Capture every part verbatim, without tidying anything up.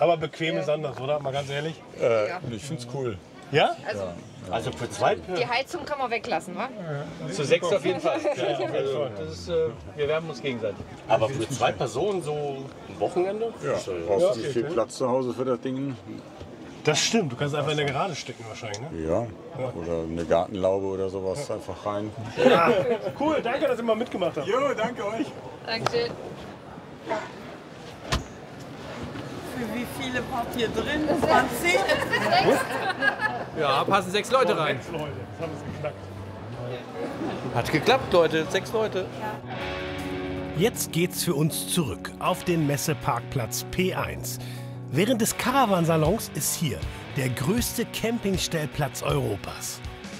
Aber bequem ist anders, oder? Mal ganz ehrlich. Äh, ich finde es cool. Ja? Also, Also für zwei? die Heizung kann man weglassen, wa? Zu sechs auf jeden Fall. Ja, ja, das ist, äh, wir wärmen uns gegenseitig. Aber für zwei Personen so ein Wochenende? Ja, brauchst du nicht viel Platz zu Hause für das Ding? Das stimmt, du kannst einfach in der Gerade stecken wahrscheinlich, ne? Ja, oder eine Gartenlaube oder sowas einfach rein. Ja. Cool, danke, dass ihr mal mitgemacht habt. Jo, danke euch. Dankeschön. Für wie viele wart ihr drin? zwanzig? Ja, passen sechs Leute rein. Sechs Leute, das haben wir geknackt. Hat geklappt, Leute. Sechs Leute. Jetzt geht's für uns zurück auf den Messeparkplatz P eins. Während des Caravansalons ist hier der größte Campingstellplatz Europas.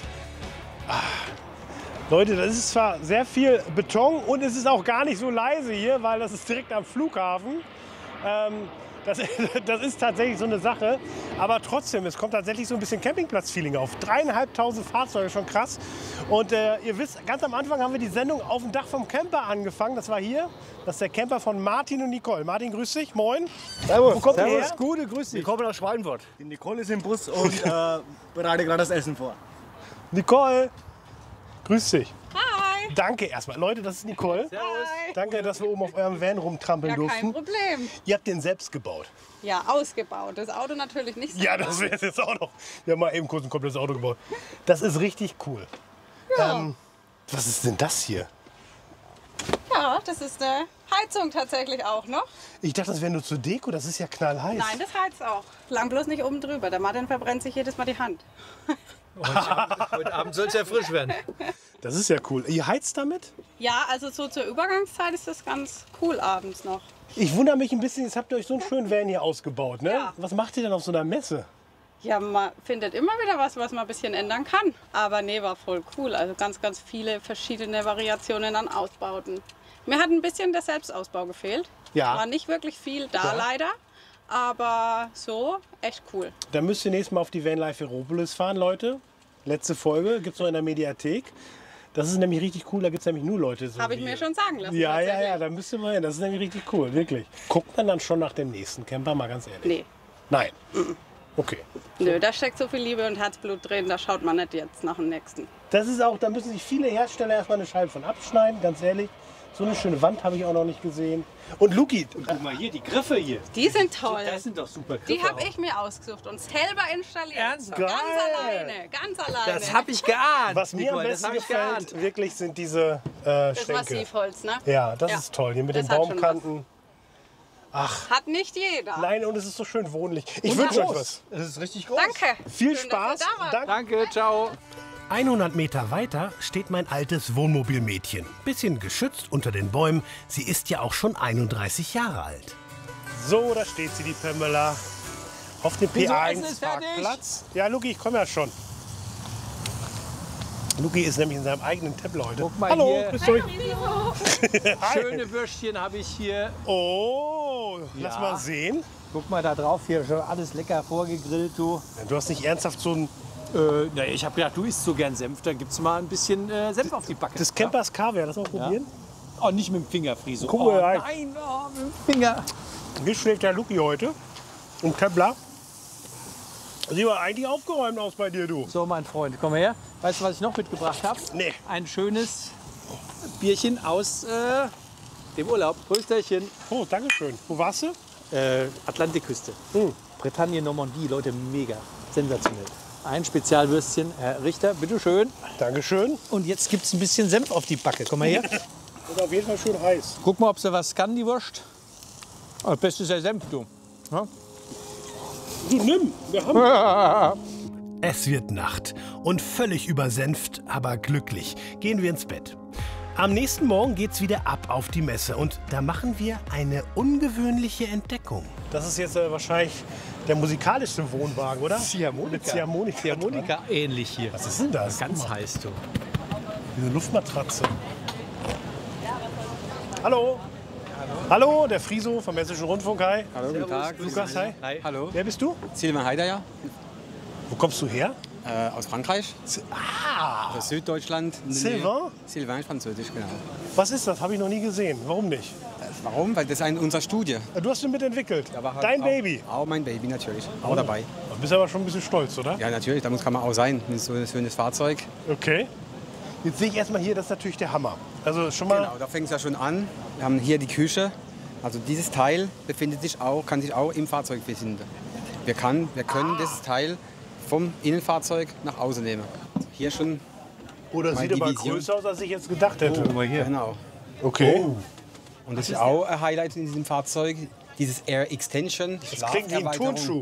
Leute, das ist zwar sehr viel Beton und es ist auch gar nicht so leise hier, weil das ist direkt am Flughafen. Ähm, das, das ist tatsächlich so eine Sache. Aber trotzdem, es kommt tatsächlich so ein bisschen Campingplatz-Feeling auf. Dreieinhalbtausend Fahrzeuge, schon krass. Und äh, ihr wisst, ganz am Anfang haben wir die Sendung auf dem Dach vom Camper angefangen. Das war hier. Das ist der Camper von Martin und Nicole. Martin, grüß dich. Moin. Servus. Wo kommt ihr Servus. her? Gute, grüß dich. Wir kommen aus Schweinfurt. Die Nicole ist im Bus und äh, bereite gerade das Essen vor. Nicole, grüß dich. Hi. Danke erstmal. Leute, das ist Nicole. Hi. Danke, dass wir oben auf eurem Van rumtrampeln Ja, durften. kein Problem. Ihr habt den selbst gebaut. Ja, ausgebaut. Das Auto natürlich nicht. Ja, das wäre jetzt auch noch. Wir haben mal eben kurz ein komplettes Auto gebaut. Das ist richtig cool. Ja. Ähm, was ist denn das hier? Ja, das ist eine Heizung tatsächlich auch noch. Ich dachte, das wäre nur zur Deko. Das ist ja knallheiß. Nein, das heizt auch. Lang bloß nicht oben drüber. Der Martin verbrennt sich jedes Mal die Hand. Heute Abend soll es ja frisch werden. Das ist ja cool. Ihr heizt damit? Ja, also so zur Übergangszeit ist das ganz cool abends noch. Ich wundere mich ein bisschen, jetzt habt ihr euch so einen schönen Van hier ausgebaut. Ne? Ja. Was macht ihr denn auf so einer Messe? Ja, man findet immer wieder was, was man ein bisschen ändern kann. Aber nee, war voll cool. Also ganz, ganz viele verschiedene Variationen an Ausbauten. Mir hat ein bisschen der Selbstausbau gefehlt. Ja. War nicht wirklich viel da Ja. leider. Aber so, echt cool. Dann müsst ihr nächstes Mal auf die Vanlife Ferropolis fahren, Leute. Letzte Folge gibt es noch in der Mediathek. Das ist nämlich richtig cool, da gibt es nämlich nur Leute so Habe ich wie mir ihr. schon sagen lassen. Ja, ja, tatsächlich. ja, da müsst ihr mal hin. Das ist nämlich richtig cool, wirklich. Guckt man dann schon nach dem nächsten Camper, mal ganz ehrlich? Nee, Nein. Okay. nö, da steckt so viel Liebe und Herzblut drin, da schaut man nicht jetzt nach dem nächsten. Das ist auch, da müssen sich viele Hersteller erstmal eine Scheibe von abschneiden, ganz ehrlich. So eine schöne Wand habe ich auch noch nicht gesehen. Und Luki, Guck mal hier, die Griffe hier. Die sind toll. Das sind doch super Griffe. Die habe ich mir ausgesucht und selber installiert. Ernsthaft? Ganz Geil. alleine, ganz alleine. Das habe ich geahnt. was mir am Nicole, das besten hab ich gefällt, geahnt. wirklich sind diese äh, Das Schränke. Massivholz, ne? Ja, das Ja. ist toll. Hier mit Das den hat schon Baumkanten. Hat nicht jeder. Nein, und es ist so schön wohnlich. Ich Und wünsche euch groß. was. Das ist richtig groß. Danke. Viel Schön, Spaß. dass ihr da wart. Danke. Danke, ciao. hundert Meter weiter steht mein altes Wohnmobilmädchen. Bisschen geschützt unter den Bäumen. Sie ist ja auch schon einunddreißig Jahre alt. So, da steht sie, die Pamela. Auf dem P Wieso, eins Essen ist fertig? Parkplatz. Ja, Luki, ich komme ja schon. Luki ist nämlich in seinem eigenen Tempel heute. Guck mal Hallo, hier. grüßt euch. Hi. Schöne Würstchen habe ich hier. Oh, lass Ja. mal sehen. Guck mal da drauf, hier schon alles lecker vorgegrillt, du. Ja, du hast nicht ernsthaft so ein Äh, na, ich habe gedacht, du isst so gern Senf, dann gibt's mal ein bisschen äh, Senf auf die Backe. des Campers Kaviar. Das auch probieren? Oh, nicht mit dem Finger, Friso. Guck Oh, mal rein. nein, oh, mit dem Finger. Wie schläft der Luki heute? Im Templer. Sieht aber eigentlich aufgeräumt aus bei dir, du. So, mein Freund, komm mal her. Weißt du, was ich noch mitgebracht habe? Nee. Ein schönes Bierchen aus äh, dem Urlaub. Prösterchen. Oh, danke schön. Wo warst du? Äh, Atlantikküste. Hm. Bretagne, Normandie, Leute, mega. Sensationell. Ein Spezialwürstchen, Herr Richter, bitteschön. Dankeschön. Und jetzt gibt es ein bisschen Senf auf die Backe. Komm mal her. Und auf jeden Fall schön heiß. Guck mal, ob sie was kann, die Wurst. Oh, das Beste ist der Senf, du. Ja? Du, nimm. Wir haben Es wird Nacht und völlig übersenft, aber glücklich gehen wir ins Bett. Am nächsten Morgen geht's wieder ab auf die Messe und da machen wir eine ungewöhnliche Entdeckung. Das ist jetzt äh, wahrscheinlich der musikalischste Wohnwagen, oder? Ziehharmonika. Mit Ziehharmonika. Ziehharmonika ähnlich hier. Was ist denn das? Ganz heiß, du. Eine Luftmatratze. Hallo. Hallo, der Friso vom Hessischen Rundfunk. Hi. Hallo, guten Tag. Lukas, hi. Hi. Hallo. Wer bist du? Silvan Heider, Wo kommst du her? äh, aus Frankreich, Ah, aus Süddeutschland. Sylvain? Sylvain, Französisch, genau. Was ist das? Habe ich noch nie gesehen. Warum nicht? Warum? Weil das ist eine unserer Studie. Du hast ihn mitentwickelt. Da war halt Dein auch, Baby. Auch mein Baby natürlich. Auch dabei. Du bist aber schon ein bisschen stolz, oder? Ja, natürlich. Da muss kann man auch sein. Das ist so ein schönes Fahrzeug. Okay. Jetzt sehe ich erstmal hier, das ist natürlich der Hammer. Also schon mal. Genau, da fängt es ja schon an. Wir haben hier die Küche. Also dieses Teil befindet sich auch, kann sich auch im Fahrzeug befinden. Wir, kann, wir können dieses Teil vom Innenfahrzeug nach außen nehmen. Hier schon. Oh, das meine sieht aber Division. größer aus, als ich jetzt gedacht hätte. Oh, genau. Okay. Oh. Und das ist auch ein Highlight in diesem Fahrzeug. Dieses Air Extension. Das klingt wie ein Turnschuh.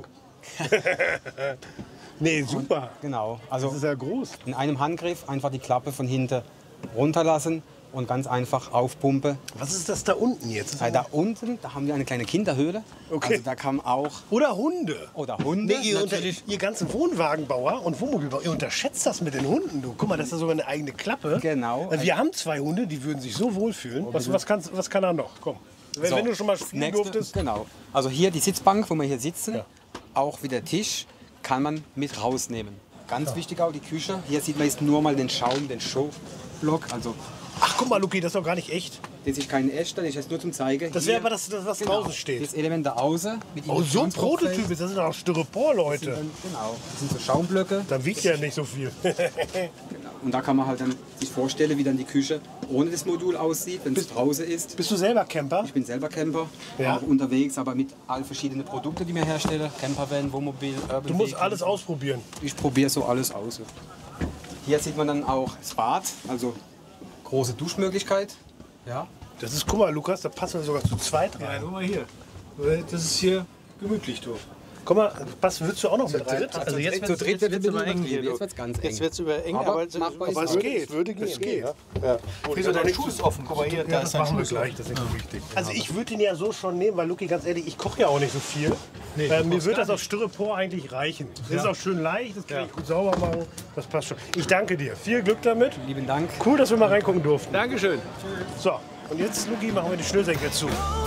Nee, super. Genau. Also Das ist ja groß. in einem Handgriff einfach die Klappe von hinten runterlassen und ganz einfach aufpumpen. Was ist das da unten jetzt? Weil da unten, da haben wir eine kleine Kinderhöhle. Okay. Also da kann auch Oder Hunde. oder Hunde. Nee, ihr, unter, natürlich. ihr ganzen Wohnwagenbauer und Wohnmobilbauer, ihr unterschätzt das mit den Hunden. Du, guck mal, das ist ja sogar eine eigene Klappe. Genau. Also wir haben zwei Hunde, die würden sich so wohlfühlen. Was, was, kannst, was kann er noch? Komm. Wenn, So, wenn du schon mal das spielen nächste- durftest. Genau. Also hier die Sitzbank, wo wir hier sitzen, Ja. auch wie der Tisch, kann man mit rausnehmen. Ganz wichtig auch die Küche. Hier sieht man jetzt nur mal den Schaum, den Showblock. Also Ach, guck mal, Luki, das ist doch gar nicht echt. das ist kein Echter, das ist jetzt nur zum Zeigen. Das wäre aber das, das, was Genau. draußen steht. Das Element da außen. Mit Oh, so ein Induktionskochfeld. Prototyp ist, das sind auch Styropor, Das Leute. sind dann- Genau. Das sind so Schaumblöcke. Dann wiegt ja nicht so viel. Und da kann man halt dann sich vorstellen, wie dann die Küche ohne das Modul aussieht, wenn es draußen ist. Bist du selber Camper? Ich bin selber Camper, Ja. auch unterwegs, aber mit all verschiedenen Produkten, die wir herstellen. Campervan, Wohnmobil, Urban Du musst Vehicle. alles ausprobieren. Ich probiere so alles aus. Hier sieht man dann auch das Bad, also große Duschmöglichkeit. Ja. Das ist, guck mal, Lukas, da passen wir sogar zu zweit Ja, rein. guck mal hier. Das ist hier gemütlich, du. Guck mal, was würdest du auch noch mit rein? Also jetzt Zu wird's- dritt jetzt wird wird's es aber eng hier. Jetzt du. wird es ganz eng. Jetzt wird es über eng, Aber aber, machbar ist Aber es es. geht. Würde gehen. Es geht. Ja. Ja. Wieso, dein Schuh ist offen. Guck mal hier, Ja, da das ist dein machen wir Schuh. gleich, das ist nicht so wichtig. Also ich würde den ja so schon nehmen, weil Luki, ganz ehrlich, ich koche ja auch nicht so viel. Nee, äh, du mir kochst wird gar das aus Styropor eigentlich reichen. Das ist auch schön leicht, das kann ich gut sauber machen. Das passt schon. Ich danke dir. Viel Glück damit. Lieben Dank. Cool, dass wir mal reingucken durften. Dankeschön. So, und jetzt, Luki, machen wir die Schnürsenkel zu.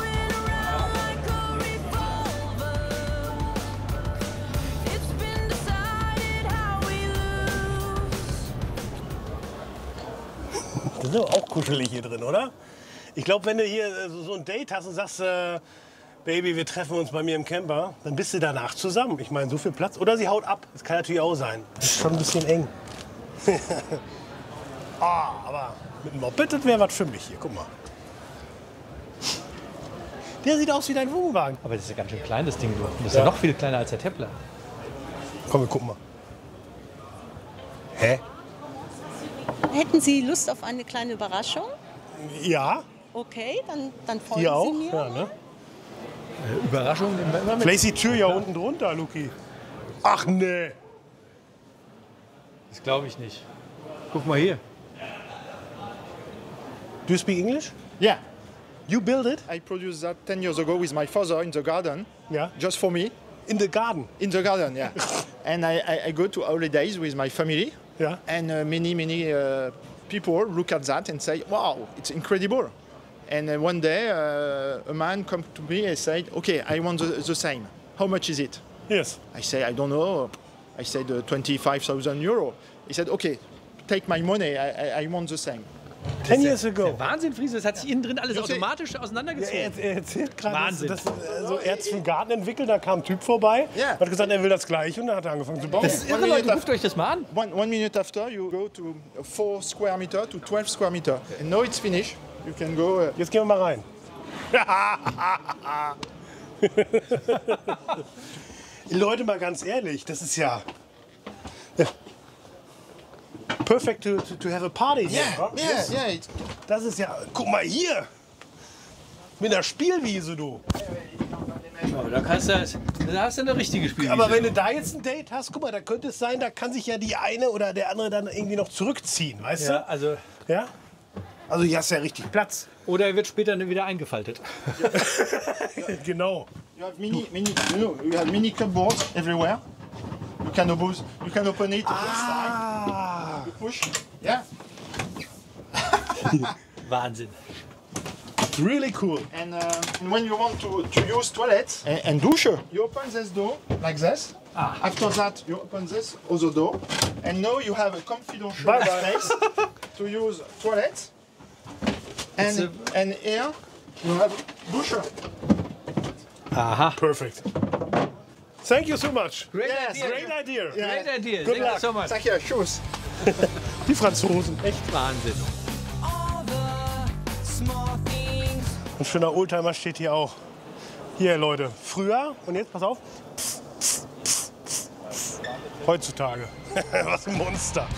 Das ist aber auch kuschelig hier drin, oder? Ich glaube, wenn du hier äh, so so ein Date hast und sagst, äh, Baby, wir treffen uns bei mir im Camper, dann bist du danach zusammen. Ich meine, so viel Platz. Oder sie haut ab. Das kann natürlich auch sein. Das ist schon ein bisschen eng. Ah, aber mit dem Moped, das wäre was für mich hier. Guck mal. Der sieht aus wie dein Wohnwagen. Aber das ist ja ganz schön klein, das Ding. Du. Das ist ja, Ja. noch viel kleiner als der Templer. Komm, wir gucken mal. Hä? Hätten Sie Lust auf eine kleine Überraschung? Ja, Okay, dann, dann folgen hier auch. Sie mir. Ja, ne? Überraschung immer mit. Vielleicht ist die Tür ja unten drunter, Luki. Ach nee. Das glaube ich nicht. Guck mal hier. Do you speak English? Yeah, You build it? I produced that ten years ago with my father in the garden, Yeah. just for me. In the garden? In the garden, yeah. And I, I, I go to holidays with my family, Yeah. and uh, many, many uh, people look at that and say, wow, it's incredible. And uh, one day, uh, a man come to me and said, okay, I want the, the same. How much is it? Yes. I say, I don't know. I said uh, twenty-five thousand euro. He said, okay, take my money, I, I, I want the same. Ten years ago. Wahnsinn, Friese, das hat sich innen drin alles You see- automatisch Ja, auseinandergezogen. er, er erzählt gerade, dass, Wahnsinn. dass äh, so er hat einen Garten entwickelt, da kam ein Typ vorbei, Ja. hat gesagt, er will das gleiche und dann hat er angefangen zu bauen. Das ist irre, Leute, ruft euch das mal an. One, one minute after, you go to four square meter to twelve square meter. And now it's finished. You can go. Uh, Jetzt gehen wir mal rein. Leute, mal ganz ehrlich, das ist ja perfect to, to, to have a party here. yeah, wa? yeah, Yes. yeah. It's, Das ist ja, guck mal hier, mit der Spielwiese, du. Oh, da, kannst du, da hast du eine richtige Spielwiese. Aber wenn du da jetzt ein Date hast, guck mal, da könnte es sein, da kann sich ja die eine oder der andere dann irgendwie noch zurückziehen, weißt ja, also, du? Ja? Also hier hast du ja richtig Platz. oder er wird später wieder eingefaltet. Genau. you have mini, mini, you know, you have mini cupboards everywhere. You can open, you can open it. Ah. You push. Yeah. Wahnsinn. It's really cool. And, uh, and when you want to, to use toilets and, and douche, you open this door like this. After that, you open this other door, and now you have a confidential Bye bye. space to use toilets. And and here You have Buscher. Aha. Perfect. Thank you so much. Great yes, idea. great idea. Great idea. Good Thank luck. you so much. Sag ja, Schuss. Die Franzosen. Echt Wahnsinn. Ein schöner Oldtimer steht hier auch. Hier, Leute. Früher, und jetzt pass auf. Heutzutage. Was ein Monster.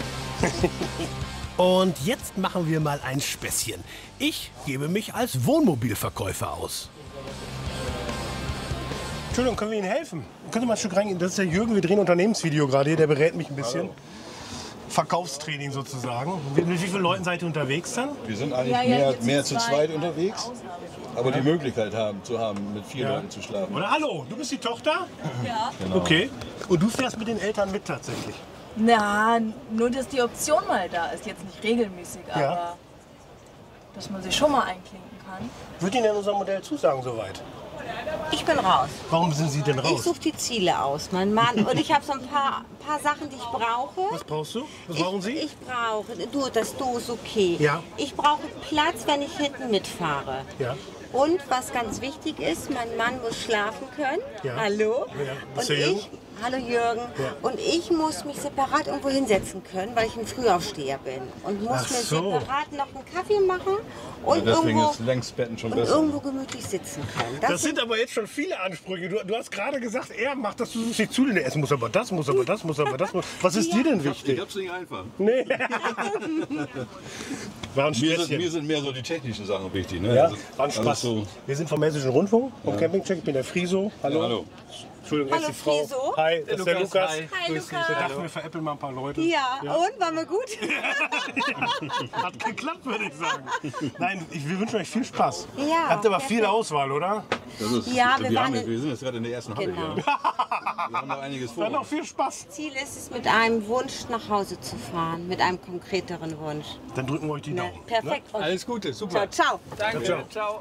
Und jetzt machen wir mal ein Späßchen. Ich gebe mich als Wohnmobilverkäufer aus. Entschuldigung, können wir Ihnen helfen? Können Sie mal ein Stück reingehen? Das ist der Jürgen, wir drehen ein Unternehmensvideo gerade hier, der berät mich ein bisschen. Verkaufstraining sozusagen. Mit wie vielen Leuten seid ihr unterwegs dann? Wir sind eigentlich Ja, ja, mehr, jetzt mehr zu zu zweit. zweit unterwegs, aber die Möglichkeit haben, zu haben, mit vier Ja. Leuten zu schlafen. Oder hallo, du bist die Tochter? Ja. Genau. Okay. Und du fährst mit den Eltern mit tatsächlich? Na, nur dass die Option mal da ist. Jetzt nicht regelmäßig, Ja. aber dass man sich schon mal einklinken kann. Würde Ihnen denn unser Modell zusagen soweit? Ich bin raus. Warum sind Sie denn Ich raus? suche die Ziele aus, mein Mann. Und ich habe so ein paar, paar Sachen, die ich brauche. Was brauchst du? Was brauchen Sie? Ich, ich brauche, du, das Du ist okay. Ja. Ich brauche Platz, wenn ich hinten mitfahre. Ja. Und was ganz wichtig ist, mein Mann muss schlafen können. Ja. Hallo. Ja. Und Ist der Jürgen? ich, hallo Jürgen. Ja. Und ich muss mich separat irgendwo hinsetzen können, weil ich ein Frühaufsteher bin. Und muss Ach mir so. separat noch einen Kaffee machen Ja, und, deswegen irgendwo, ist Längsbetten schon und besser. irgendwo gemütlich sitzen können. Das sind aber jetzt schon viele Ansprüche. Du, du hast gerade gesagt, er macht das, du suchst die Züge. Es muss aber das, muss aber das, muss aber das. Muss. Was ist dir denn wichtig? hab's nicht einfach. Nee. War ein Mir sind, Späßchen. mir sind mehr so die technischen Sachen wichtig. Ne? Ja, Also, war ein Spaß. alles so, Wir sind vom Hessischen Rundfunk, vom Campingcheck. Ich bin der Friso. Hallo. ja, hallo. Entschuldigung, Hallo, das ist die Frau. Friso. Hi, das ist der Lukas, Lukas. hi. Hi, Grüß dich. Lukas. Wir dachten, wir veräppeln mal ein paar Leute. Ja, und? War mir gut? Hat geklappt, würde ich sagen. Nein, ich, wir wünschen euch viel Spaß. Ja, Ihr habt aber viel perfekt. Auswahl, oder? Das ist, Ja, wir wir, waren haben, in- wir sind jetzt gerade in der ersten Halle. Genau. Hier. Wir haben noch einiges vor. Dann noch viel Spaß. Ziel ist es, mit einem Wunsch nach Hause zu fahren, mit einem konkreteren Wunsch. Dann drücken wir euch die Ne? Daumen. Perfekt. Alles Gute, super. Ciao, ciao. Danke. Ciao. Ciao.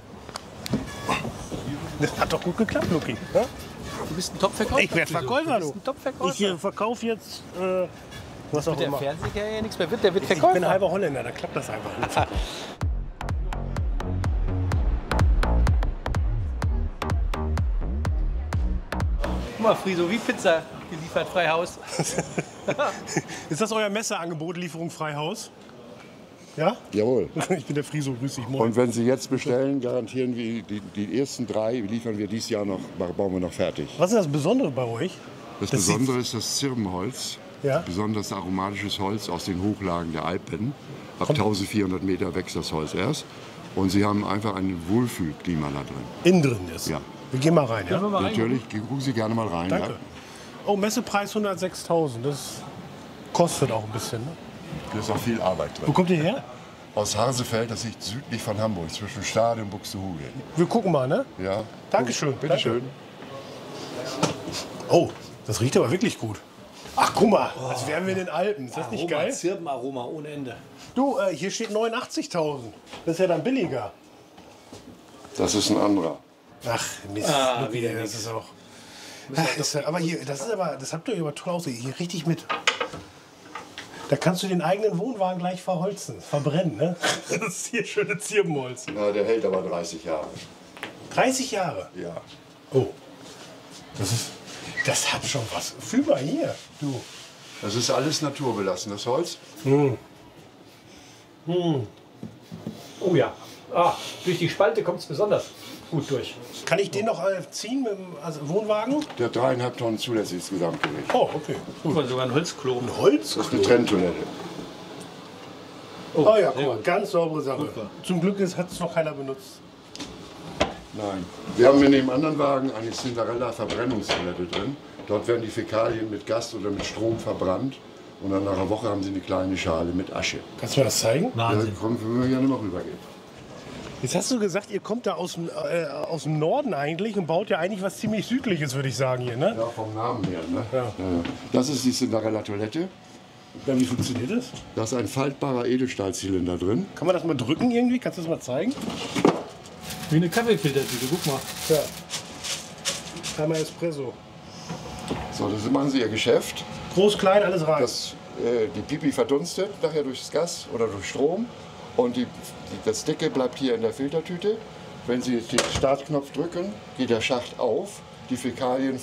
Das hat doch gut geklappt, Luki. Ne? Du bist ein Top-Verkäufer. Ich werde Verkäufer, Du du. bist ein Top-Verkäufer. Ich äh, verkaufe jetzt äh, was auch Der immer. Fernseher ja nichts mehr wird, der wird Ich Verkäufer. bin halber Holländer, da klappt das einfach nicht. Guck mal, Friso, wie Pizza geliefert, frei Haus. Ist das euer Messeangebot, Lieferung Freihaus? Ja? Jawohl. Ich bin der Friso, grüß dich, moin. Und wenn Sie jetzt bestellen, garantieren wir, die, die ersten drei liefern wir dieses Jahr noch, bauen wir noch fertig. Was ist das Besondere bei euch? Das, Das sieht- Besondere ist das Zirbenholz. Ja? Besonders aromatisches Holz aus den Hochlagen der Alpen. Ab eintausendvierhundert Meter wächst das Holz erst. Und Sie haben einfach ein Wohlfühlklima da drin. Innen drin ist. Ja. Wir gehen mal rein, ja? Können wir mal Natürlich, gucken Sie gerne mal rein. Danke. Oh, Messepreis hundertsechstausend. Das kostet auch ein bisschen. Ne? Da ist auch viel Arbeit Wo drin. kommt ihr her? Aus Harsefeld, das liegt südlich von Hamburg, zwischen Stade und Buxtehude. Wir gucken mal, ne? Ja. Dankeschön. Bitte schön. Oh, das riecht aber wirklich gut. Ach, guck mal, als wären wir in den Alpen. Ist das nicht Aroma, geil? Zirbenaroma ohne Ende. Du, äh, hier steht neunundachtzigtausend. Das ist ja dann billiger. Das ist ein anderer. Ach, Mist. Ah, Luki, wieder das nix. ist auch. Ach, das, ist- aber hier, das ist aber, das habt ihr aber toll ausgesehen. Hier richtig mit. Da kannst du den eigenen Wohnwagen gleich verholzen, verbrennen, ne? Das ist hier schöne Zirbenholz. Na, der hält aber dreißig Jahre. dreißig Jahre. Ja. Oh. Das ist. Das hat schon was. Fühl mal hier, du. Das ist alles naturbelassenes Holz. Hm. Oh ja. Ah, durch die Spalte kommt es besonders gut durch. Kann ich den noch äh, ziehen mit dem also Wohnwagen? Der hat dreieinhalb Tonnen zulässiges Gesamtgewicht. Oh, okay. Guck mal, sogar ein Holzklo. Ein Holz? Das ist eine Trenntoilette. Oh, ja, guck mal, ganz saubere Sache. Zum Glück hat es noch keiner benutzt. Nein. Wir haben in dem anderen Wagen eine Cinderella-Verbrennungstoilette drin. Dort werden die Fäkalien mit Gas oder mit Strom verbrannt. Und dann nach einer Woche haben sie eine kleine Schale mit Asche. Kannst du mir das zeigen? Da kommen wir gerne mal rübergehen. Jetzt hast du gesagt, ihr kommt da aus dem, äh, aus dem Norden eigentlich und baut ja eigentlich was ziemlich Südliches, würde ich sagen hier, ne? Ja, vom Namen her. Ne? Ja. Ja, ja. Das ist die Cinderella-Toilette. Ja, wie funktioniert das? Da ist ein faltbarer Edelstahlzylinder drin. Kann man das mal drücken irgendwie? Kannst du das mal zeigen? Wie eine Kaffeefiltertüte, guck mal. Ja. Einmal Espresso. So, das machen sie ihr Geschäft. Groß, klein, alles rein. Das, äh, die Pipi verdunstet nachher durch das Gas oder durch Strom. Und die, das Dicke bleibt hier in der Filtertüte. Wenn Sie den Startknopf drücken, geht der Schacht auf. Die Fäkalien